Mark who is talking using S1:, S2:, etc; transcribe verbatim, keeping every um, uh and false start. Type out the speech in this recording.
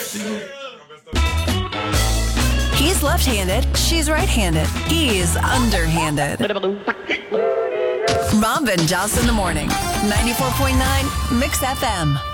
S1: He's left-handed, she's right-handed. He's underhanded. Rob and Joss in the morning. ninety-four point nine Mix F M.